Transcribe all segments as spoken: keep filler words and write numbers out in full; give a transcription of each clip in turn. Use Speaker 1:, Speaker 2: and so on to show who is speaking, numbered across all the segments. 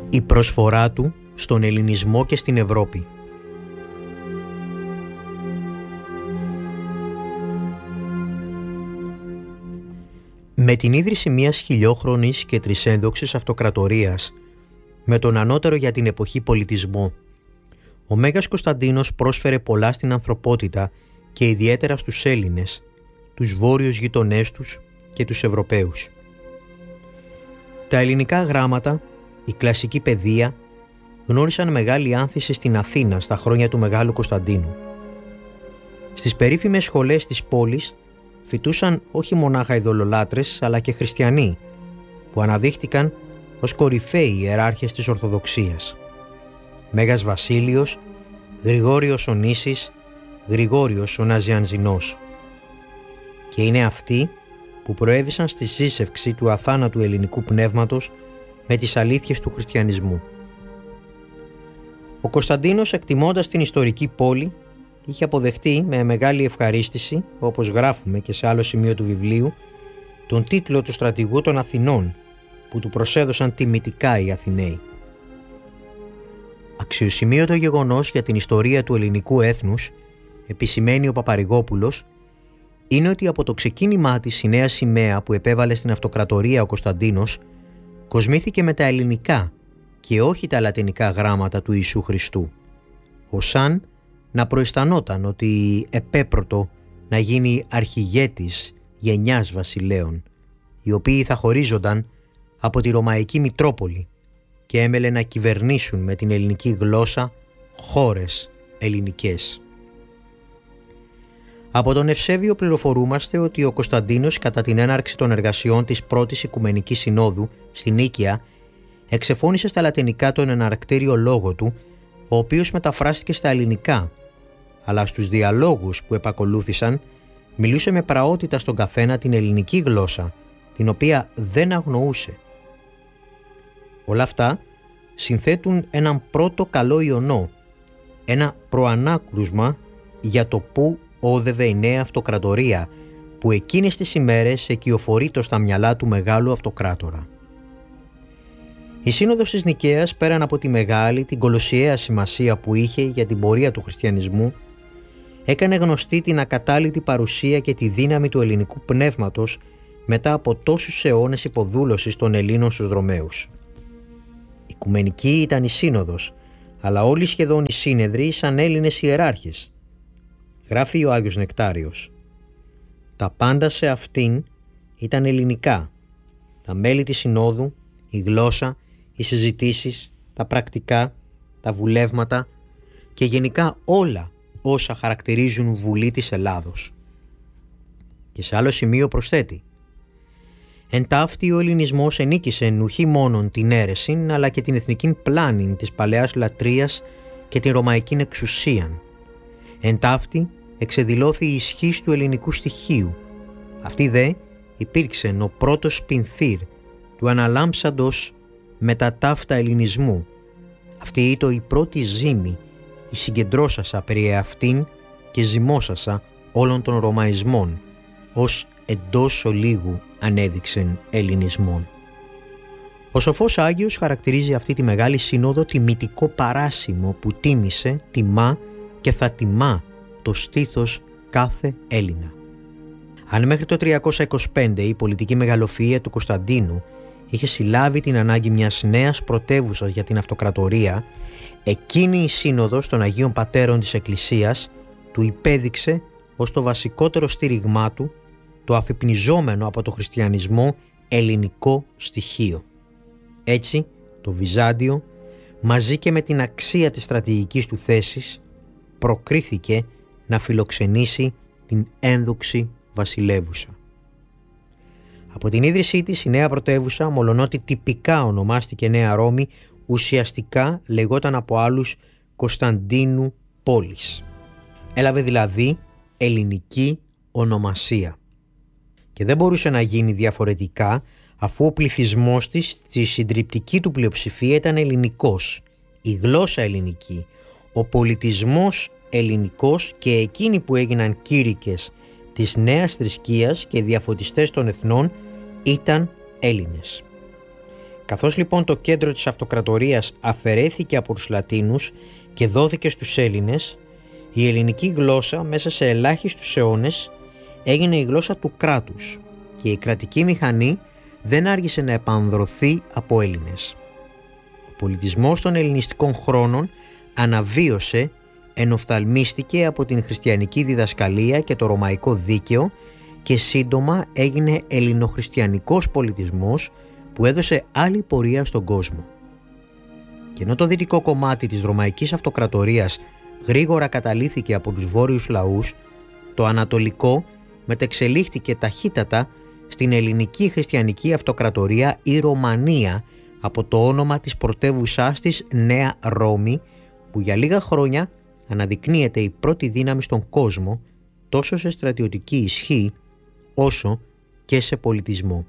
Speaker 1: Η προσφορά του στον ελληνισμό και στην Ευρώπη. Με την ίδρυση μιας χιλιόχρονης και τρισένδοξης αυτοκρατορίας, με τον ανώτερο για την εποχή πολιτισμό, ο Μέγας Κωνσταντίνος πρόσφερε πολλά στην ανθρωπότητα και ιδιαίτερα στους Έλληνες, τους βόρειους γειτονές τους και τους Ευρωπαίους. Τα ελληνικά γράμματα, η κλασική παιδεία, γνώρισαν μεγάλη άνθηση στην Αθήνα στα χρόνια του Μεγάλου Κωνσταντίνου. Στις περίφημες σχολές της πόλης φοιτούσαν όχι μονάχα ειδωλολάτρες αλλά και χριστιανοί, που αναδείχτηκαν ως κορυφαίοι ιεράρχες της Ορθοδοξίας. Μέγας Βασίλειος, Γρηγόριος ο Νήσης, Γρηγόριος ο Ναζιανζινός. Και είναι αυτοί που προέβησαν στη σύσσευξη του αθάνατου ελληνικού πνεύματος με τις αλήθειες του χριστιανισμού. Ο Κωνσταντίνος, εκτιμώντας την ιστορική πόλη, είχε αποδεχτεί με μεγάλη ευχαρίστηση, όπως γράφουμε και σε άλλο σημείο του βιβλίου, τον τίτλο του στρατηγού των Αθηνών, που του προσέδωσαν τιμητικά οι Αθηναίοι. Αξιοσημείωτο γεγονός για την ιστορία του ελληνικού έθνους, επισημαίνει ο Παπαρηγόπουλος, είναι ότι από το ξεκίνημά της η νέα σημαία που επέβαλε στην αυτοκρατορία ο Κωνσταντίνος κοσμήθηκε με τα ελληνικά και όχι τα λατινικά γράμματα του Ιησού Χριστού, ως αν να προαισθανόταν ότι επέπρωτο να γίνει αρχηγέτης γενιάς βασιλέων, οι οποίοι θα χωρίζονταν από τη Ρωμαϊκή Μητρόπολη και έμελε να κυβερνήσουν με την ελληνική γλώσσα χώρες ελληνικές. Από τον Ευσέβιο πληροφορούμαστε ότι ο Κωνσταντίνος, κατά την έναρξη των εργασιών της πρώτης Οικουμενικής Συνόδου στη Νίκαια, εξεφώνησε στα λατινικά τον εναρκτήριο λόγο του, ο οποίος μεταφράστηκε στα ελληνικά, αλλά στους διαλόγους που επακολούθησαν μιλούσε με πραότητα στον καθένα την ελληνική γλώσσα, την οποία δεν αγνοούσε. Όλα αυτά συνθέτουν έναν πρώτο καλό ιονό, ένα προανάκρουσμα για το που όδευε η νέα αυτοκρατορία που εκείνες τις ημέρες εκειοφορείτο στα μυαλά του μεγάλου αυτοκράτορα. Η Σύνοδος της Νικαίας, πέραν από τη μεγάλη, την κολοσιαία σημασία που είχε για την πορεία του χριστιανισμού, έκανε γνωστή την ακατάλητη παρουσία και τη δύναμη του ελληνικού πνεύματος μετά από τόσους αιώνες υποδούλωσης των Ελλήνων στους Ρωμαίους. Οικουμενική ήταν η Σύνοδος, αλλά όλοι σχεδόν οι σύνεδροι ήσαν Έλληνες ιεράρχες. Γράφει ο Άγιος Νεκτάριος: «Τα πάντα σε αυτήν ήταν ελληνικά. Τα μέλη της Συνόδου, η γλώσσα, οι συζητήσεις, τα πρακτικά, τα βουλεύματα και γενικά όλα όσα χαρακτηρίζουν Βουλή της Ελλάδος». Και σε άλλο σημείο προσθέτει: «Εν ταύτη ο ελληνισμός ενίκησε ουχή μόνον την αίρεση, αλλά και την εθνική πλάνη της παλαιάς λατρείας και την ρωμαϊκή εξουσίαν. Εν ταύτη εξεδηλώθη η ισχύς του ελληνικού στοιχείου. Αυτή δε υπήρξε ο πρώτος πινθύρ του αναλάμψαντος με τα ταύτα ελληνισμού. Αυτή ήτο η πρώτη ζήμη, η συγκεντρώσασα περί αυτήν και ζυμώσασα όλων των ρωμαϊσμών, ως εντός ολίγου ανέδειξεν ελληνισμών». Ο σοφός Άγιος χαρακτηρίζει αυτή τη Μεγάλη Σύνοδο τιμητικό παράσημο που τίμησε, τιμά και θα τιμά το στήθος κάθε Έλληνα. Αν μέχρι το τριακόσια είκοσι πέντε η πολιτική μεγαλοφυΐα του Κωνσταντίνου είχε συλλάβει την ανάγκη μιας νέας πρωτεύουσας για την αυτοκρατορία, εκείνη η Σύνοδος των Αγίων Πατέρων της Εκκλησίας του υπέδειξε ως το βασικότερο στήριγμά του το αφυπνιζόμενο από το χριστιανισμό ελληνικό στοιχείο. Έτσι, το Βυζάντιο, μαζί και με την αξία της στρατηγικής του θέσης, προκρίθηκε να φιλοξενήσει την ένδοξη βασιλεύουσα. Από την ίδρυσή της η νέα πρωτεύουσα, μολονότι τυπικά ονομάστηκε Νέα Ρώμη, ουσιαστικά λεγόταν από άλλους Κωνσταντίνου πόλης. Έλαβε δηλαδή ελληνική ονομασία. Και δεν μπορούσε να γίνει διαφορετικά, αφού ο πληθυσμός της, στη συντριπτική του πλειοψηφία, ήταν ελληνικός, η γλώσσα ελληνική, ο πολιτισμός ελληνικός και εκείνοι που έγιναν κήρυκες της νέας θρησκείας και διαφωτιστές των εθνών ήταν Έλληνες. Καθώς λοιπόν το κέντρο της αυτοκρατορίας αφαιρέθηκε από τους Λατίνους και δόθηκε στους Έλληνες, η ελληνική γλώσσα μέσα σε ελάχιστους αιώνες έγινε η γλώσσα του κράτους και η κρατική μηχανή δεν άργησε να επανδρωθεί από Έλληνες. Ο πολιτισμός των ελληνιστικών χρόνων αναβίωσε, ενοφθαλμίστηκε από την χριστιανική διδασκαλία και το ρωμαϊκό δίκαιο και σύντομα έγινε ελληνοχριστιανικός πολιτισμός που έδωσε άλλη πορεία στον κόσμο. Και ενώ το δυτικό κομμάτι της Ρωμαϊκής Αυτοκρατορίας γρήγορα καταλύθηκε από τους βόρειους λαούς, το ανατολικό μετεξελίχθηκε ταχύτατα στην ελληνική χριστιανική αυτοκρατορία ή Ρωμανία από το όνομα της πρωτεύουσάς της Νέα Ρώμη, που για λίγα χρόνια αναδεικνύεται η πρώτη δύναμη στον κόσμο τόσο σε στρατιωτική ισχύ όσο και σε πολιτισμό.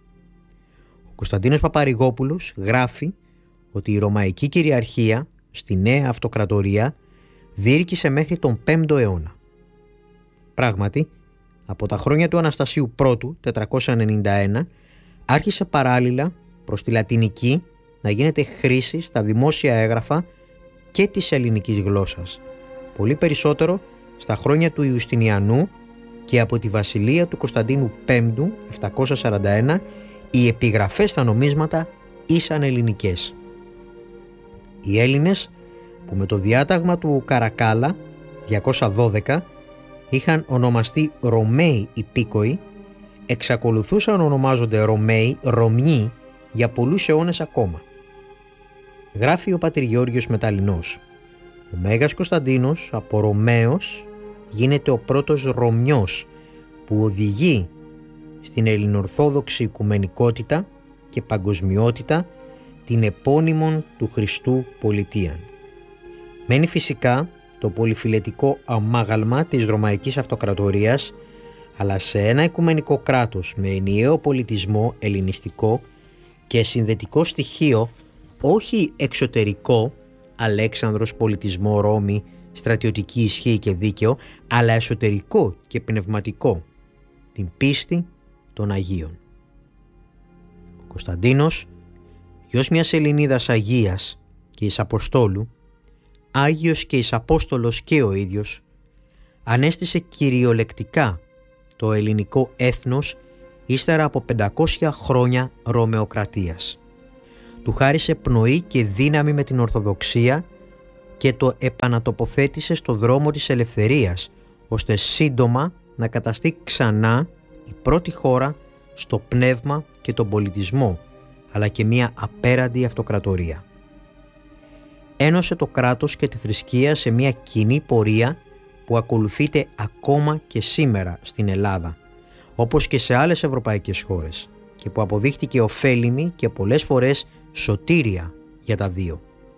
Speaker 1: Ο Κωνσταντίνος Παπαρηγόπουλος γράφει ότι η Ρωμαϊκή κυριαρχία στη Νέα Αυτοκρατορία διήρκησε μέχρι τον πέμπτο αιώνα. Πράγματι, από τα χρόνια του Αναστασίου Πρώτου, τετρακόσια ενενήντα ένα, άρχισε παράλληλα προς τη λατινική να γίνεται χρήση στα δημόσια έγγραφα και της ελληνικής γλώσσας, πολύ περισσότερο στα χρόνια του Ιουστινιανού, και από τη βασιλεία του Κωνσταντίνου Πέμπτου, επτακόσια σαράντα ένα, οι επιγραφές στα νομίσματα ήσαν ελληνικές. Οι Έλληνες, που με το διάταγμα του Καρακάλα διακόσια δώδεκα είχαν ονομαστεί Ρωμαίοι υπήκοοι, εξακολουθούσαν να ονομάζονται Ρωμαίοι, Ρωμιοί, για πολλούς αιώνες ακόμα. Γράφει ο πατήρ Γεώργιος Μεταλλινός: ο Μέγας Κωνσταντίνος από Ρωμαίος γίνεται ο πρώτος Ρωμιός που οδηγεί στην ελληνορθόδοξη οικουμενικότητα και παγκοσμιότητα την επώνυμον του Χριστού πολιτείαν. Μένει φυσικά το πολυφιλετικό αμάγαλμα της Ρωμαϊκής Αυτοκρατορίας, αλλά σε ένα οικουμενικό κράτος με ενιαίο πολιτισμό ελληνιστικό και συνδετικό στοιχείο όχι εξωτερικό, Αλέξανδρος, πολιτισμό, Ρώμη, στρατιωτική ισχύ και δίκαιο, αλλά εσωτερικό και πνευματικό, την πίστη των Αγίων. Ο Κωνσταντίνος, γιος μιας Ελληνίδας Αγίας και εις Αποστόλου, Άγιος και εις Απόστολος και ο ίδιος, ανέστησε κυριολεκτικά το ελληνικό έθνος ύστερα από πεντακόσια χρόνια Ρωμαιοκρατίας. Του χάρισε πνοή και δύναμη με την Ορθοδοξία και το επανατοποθέτησε στο δρόμο της ελευθερίας, ώστε σύντομα να καταστεί ξανά η πρώτη χώρα στο πνεύμα και τον πολιτισμό, αλλά και μια απέραντη αυτοκρατορία. Ένωσε το κράτος και τη θρησκεία σε μια κοινή πορεία που ακολουθείται ακόμα και σήμερα στην Ελλάδα, όπως και σε άλλες ευρωπαϊκές χώρες, και που αποδείχτηκε ωφέλιμη και πολλές φορές σωτήρια για τα δύο.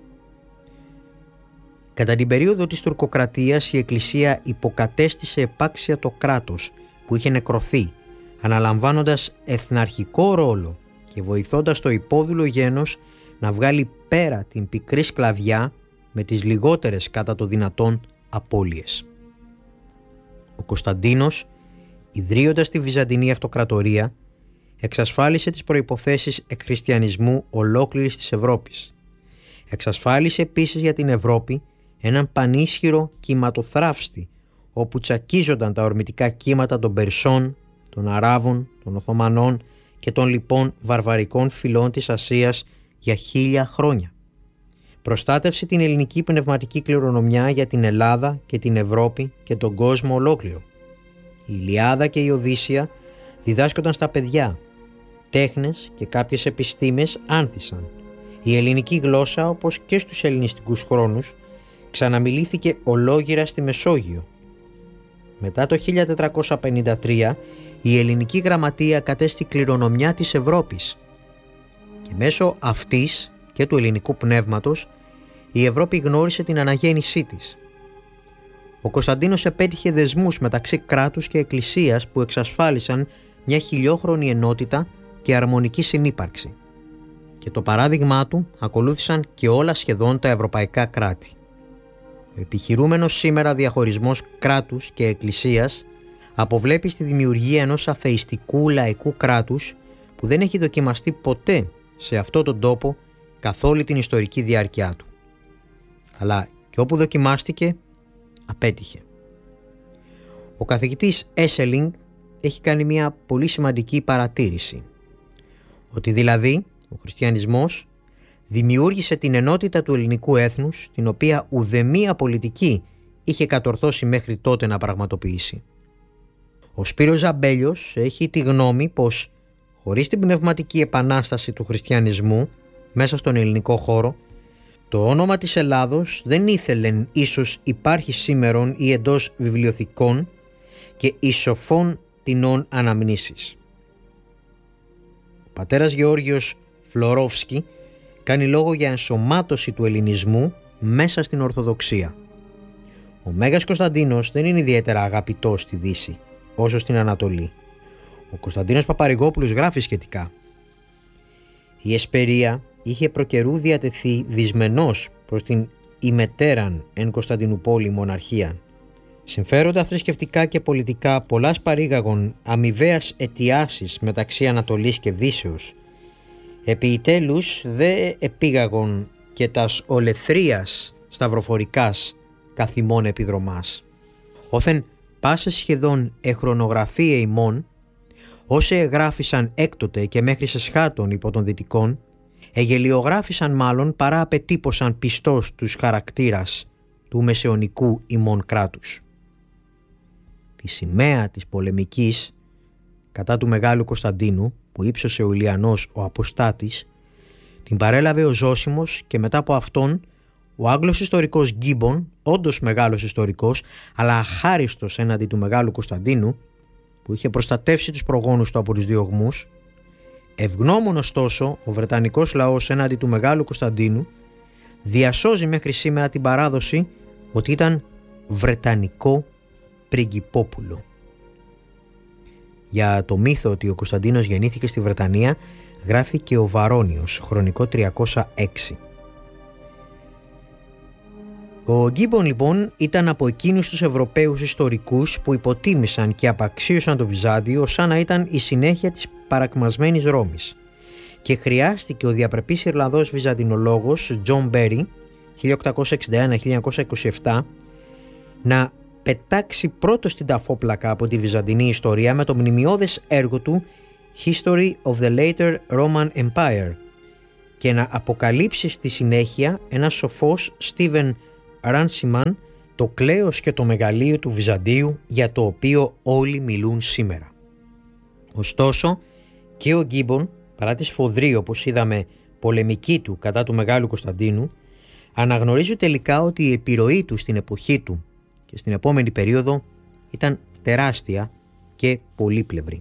Speaker 1: Κατά την περίοδο της τουρκοκρατίας η Εκκλησία υποκατέστησε επάξια το κράτος που είχε νεκρωθεί, αναλαμβάνοντας εθναρχικό ρόλο και βοηθώντας το υπόδουλο γένος να βγάλει πέρα την πικρή σκλαβιά με τις λιγότερες κατά το δυνατόν απώλειες. Ο Κωνσταντίνος, ιδρύοντας τη Βυζαντινή Αυτοκρατορία, εξασφάλισε τις προϋποθέσεις εκχριστιανισμού ολόκληρης της Ευρώπης. Εξασφάλισε επίσης για την Ευρώπη έναν πανίσχυρο κυματοθράφστη, όπου τσακίζονταν τα ορμητικά κύματα των Περσών, των Αράβων, των Οθωμανών και των λοιπών βαρβαρικών φυλών της Ασίας για χίλια χρόνια. Προστάτευσε την ελληνική πνευματική κληρονομιά για την Ελλάδα και την Ευρώπη και τον κόσμο ολόκληρο. Η Ιλιάδα και η Οδύσσεια διδάσκονταν στα παιδιά. Τέχνες και κάποιες επιστήμες άνθησαν. Η ελληνική γλώσσα, όπως και στους ελληνιστικούς χρόνους, ξαναμιλήθηκε ολόγυρα στη Μεσόγειο. Μετά το χίλια τετρακόσια πενήντα τρία η ελληνική γραμματεία κατέστη κληρονομιά της Ευρώπης και μέσω αυτής και του ελληνικού πνεύματος η Ευρώπη γνώρισε την αναγέννησή της. Ο Κωνσταντίνος επέτυχε δεσμούς μεταξύ κράτους και εκκλησίας που εξασφάλισαν μια χιλιόχρονη ενότητα και αρμονική συνύπαρξη. Και το παράδειγμά του ακολούθησαν και όλα σχεδόν τα ευρωπαϊκά κράτη. Ο επιχειρούμενος σήμερα διαχωρισμός κράτους και εκκλησίας αποβλέπει στη δημιουργία ενός αθεϊστικού λαϊκού κράτους που δεν έχει δοκιμαστεί ποτέ σε αυτό τον τόπο καθ' όλη την ιστορική διάρκεια του. Αλλά και όπου δοκιμάστηκε, απέτυχε. Ο καθηγητής Έσελινγκ έχει κάνει μια πολύ σημαντική παρατήρηση. Ότι δηλαδή ο χριστιανισμός δημιούργησε την ενότητα του ελληνικού έθνους, την οποία ουδέμια πολιτική είχε κατορθώσει μέχρι τότε να πραγματοποιήσει. Ο Σπύρος Ζαμπέλιος έχει τη γνώμη πως χωρίς την πνευματική επανάσταση του χριστιανισμού μέσα στον ελληνικό χώρο, το όνομα της Ελλάδος δεν ήθελεν ίσως υπάρχει σήμερον ή εντός βιβλιοθηκών και εις σοφών τινών αναμνήσεις. Ο πατέρας Γεώργιος Φλωρόφσκι κάνει λόγο για ενσωμάτωση του ελληνισμού μέσα στην Ορθοδοξία. Ο Μέγας Κωνσταντίνος δεν είναι ιδιαίτερα αγαπητός στη Δύση όσο στην Ανατολή. Ο Κωνσταντίνος Παπαρηγόπουλος γράφει σχετικά. Η Εσπερία είχε προκαιρού διατεθεί δυσμενώς προς την ημετέραν εν Κωνσταντινούπολη μοναρχίαν. Συμφέροντα θρησκευτικά και πολιτικά πολλάς παρήγαγον αμοιβαίας αιτιάσης μεταξύ Ανατολής και Δύσεως, επί τέλους δε επήγαγον και τας ολεθρίας σταυροφορικάς καθημών επιδρομάς. Όθεν πάσες σχεδόν εχρονογραφίε ημών, όσοι εγγράφησαν έκτοτε και μέχρι σε σχάτων υπό των δυτικών, εγελιογράφησαν μάλλον παρά απετύπωσαν πιστός τους χαρακτήρας του μεσαιωνικού ημών κράτους. Τη σημαία της πολεμικής κατά του Μεγάλου Κωνσταντίνου που ύψωσε ο Ηλιανός ο Αποστάτης, την παρέλαβε ο Ζώσιμος και μετά από αυτόν ο Άγγλος ιστορικός Γκίμπον, όντως μεγάλος ιστορικός, αλλά αχάριστος έναντι του Μεγάλου Κωνσταντίνου, που είχε προστατεύσει τους προγόνους του από τους διωγμούς. Ευγνώμων ωστόσο, ο Βρετανικός λαός έναντι του Μεγάλου Κωνσταντίνου διασώζει μέχρι σήμερα την παράδοση ότι ήταν Βρετανικό πριγκιπόπουλο. Για το μύθο ότι ο Κωνσταντίνος γεννήθηκε στη Βρετανία γράφει και ο Βαρόνιος, χρονικό τριακόσια έξι. Ο Γκίμπον λοιπόν ήταν από εκείνους τους Ευρωπαίους ιστορικούς που υποτίμησαν και απαξίωσαν το Βυζάντιο σαν να ήταν η συνέχεια της παρακμασμένης Ρώμης, και χρειάστηκε ο διαπρεπής Ιρλανδός βυζαντινολόγος Τζον Μπέρι χίλια οκτακόσια εξήντα ένα με χίλια εννιακόσια είκοσι επτά να πετάξει πρώτο στην ταφόπλακα από τη βυζαντινή ιστορία με το μνημειώδες έργο του History of the Later Roman Empire και να αποκαλύψει στη συνέχεια ένας σοφός Στίβεν Ράνσιμαν το κλέος και το μεγαλείο του Βυζαντίου για το οποίο όλοι μιλούν σήμερα. Ωστόσο και ο Γκίμπον, παρά τη σφοδρή όπως είδαμε πολεμική του κατά του Μεγάλου Κωνσταντίνου, αναγνωρίζει τελικά ότι η επιρροή του στην εποχή του και στην επόμενη περίοδο ήταν τεράστια και πολύπλευρη.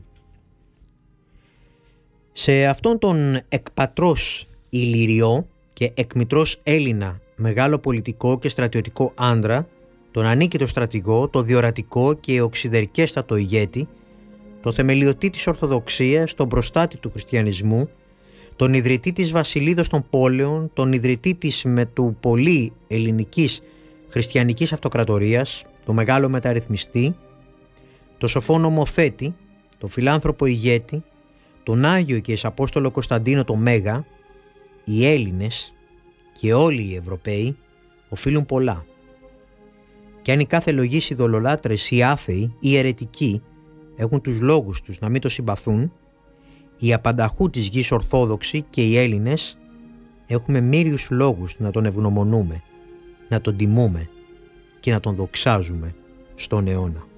Speaker 1: Σε αυτόν τον εκπατρός Ηλυριό και εκμητρός Έλληνα μεγάλο πολιτικό και στρατιωτικό άντρα, τον ανίκητο στρατηγό, το διορατικό και οξυδερκέστατο ηγέτη, το θεμελιωτή της Ορθοδοξίας, τον προστάτη του χριστιανισμού, τον ιδρυτή της Βασιλίδος των Πόλεων, τον ιδρυτή της με του πολύ ελληνικής χριστιανικής αυτοκρατορίας, το μεγάλο μεταρρυθμιστή, το σοφό νομοθέτη, το φιλάνθρωπο ηγέτη, τον Άγιο και Εισαπόστολο Κωνσταντίνο το Μέγα, οι Έλληνες και όλοι οι Ευρωπαίοι οφείλουν πολλά. Και αν οι κάθε λογής ειδωλολάτρες ή άθεοι ή αιρετικοί έχουν τους λόγους τους να μην το συμπαθούν, οι απανταχού της γης Ορθόδοξοι και οι Έλληνες έχουμε μύριους λόγους να τον ευγνωμονούμε, να τον τιμούμε και να τον δοξάζουμε στον αιώνα.